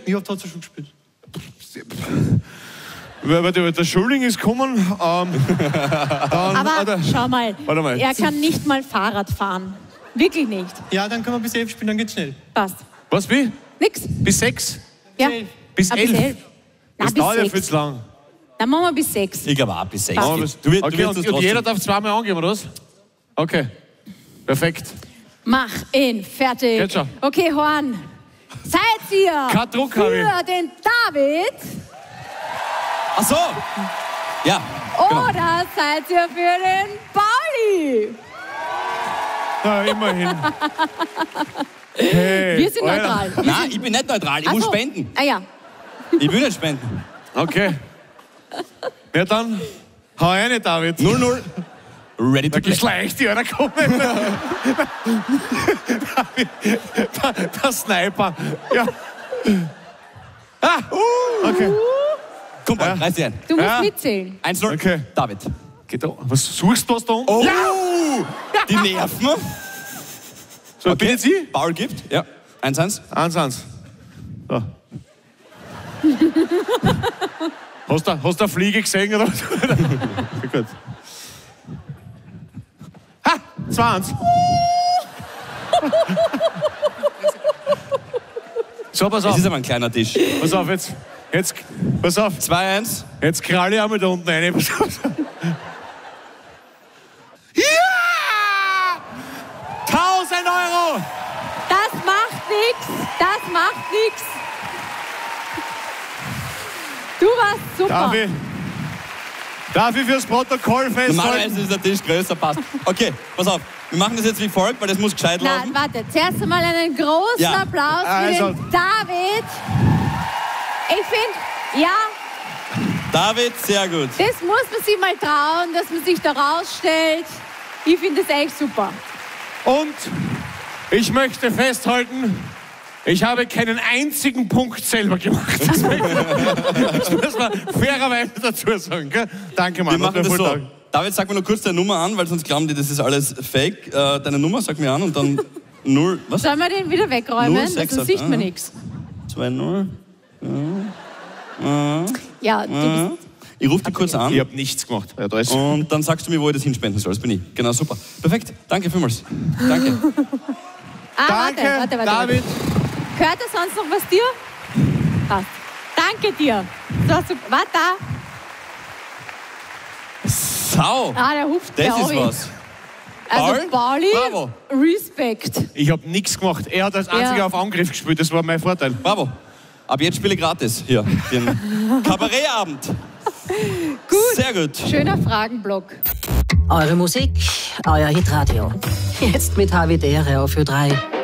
Wie oft hat sie schon gespielt? Der Schulling ist gekommen. Aber schau mal, Warte mal. er kann nicht mal Fahrrad fahren. Wirklich nicht. Ja, dann können wir bis 11 spielen, dann geht's schnell. Passt. Was, wie? Nix. Bis 6? Ja. Bis Ah, 11? bis 11. Das Nein, dauert ja bis viel 6. zu lang. Dann machen wir bis 6. Ich glaube auch bis 6. Passt. Und jeder darf zweimal angeben, oder was? Okay. Perfekt. Mach ihn fertig. Geht schon. Okay, Horn. Seid ihr Kein Druck, Harry. für den David Ach so. Ja. oder seid ihr für den Pauli? Na, immerhin. Hey, Wir sind Alter. neutral. Nein, ich bin nicht neutral. Ich Ach muss so. spenden. Ah ja. Ich will nicht spenden. Okay. Ja, dann hau rein, David. 0-0. Ready to play. Geschleicht, die, oder? Komm. Der Sniper. Ja. Okay. Komm, ja. Reiß dich ein. Du musst Ja. mitzählen. 1-0. Okay. David. Geht da. Was suchst du was da unten? Oh! Die Nerven. So, bin jetzt ich? Paul gibt. Ja. 1-1. 1-1. So. Hast du eine Fliege gesehen, oder? Gut. Ha! 2-1. So, pass Das auf. ist aber ein kleiner Tisch. Pass auf, jetzt. Pass auf. 2-1. Jetzt krall ich einmal da unten rein. Pass auf. Ja! 1000 €! Das macht nichts. Das macht nichts. Du warst super. Darf ich fürs Protokoll festhalten? Normalerweise ist der Tisch größer, passt. Okay, pass auf. Wir machen das jetzt wie folgt, weil das muss gescheit laufen. Nein, warte. Zuerst einmal einen großen Ja. Applaus für Also. den David. Ich finde, ja, David, sehr gut. das muss man sich mal trauen, dass man sich da rausstellt. Ich finde das echt super. Und ich möchte festhalten, ich habe keinen einzigen Punkt selber gemacht. Das muss man fairerweise dazu sagen. Gell? Danke, Mann. Wir machen das so. Dank. David, sag mir nur kurz deine Nummer an, weil sonst glauben die, das ist alles fake. Deine Nummer, sag mir an und dann 0, was? Sollen wir den wieder wegräumen? 06, Sonst sieht man nichts. 2-0. Ja, du bist... Ich rufe dich kurz an. Ich habe nichts gemacht. Ja, da ist Und dann sagst du mir, wo ich das hinspenden soll. Das bin ich. Genau, super. Perfekt. Danke vielmals. Danke. Danke, warte. David. Hört er sonst noch was dir? Passt. Danke dir. So, super. Warte da. Sau. Ah, der hupt Das glaub ist ich. was. Also Pauli, Bravo. Respekt. Ich habe nichts gemacht. Er hat als einziger Ja. auf Angriff gespielt. Das war mein Vorteil. Bravo. Ab jetzt spiele ich gratis hier. Den Kabarettabend. Gut. Sehr gut. Schöner Fragenblock. Eure Musik, euer Hitradio. Jetzt mit HWDR auf Ö3.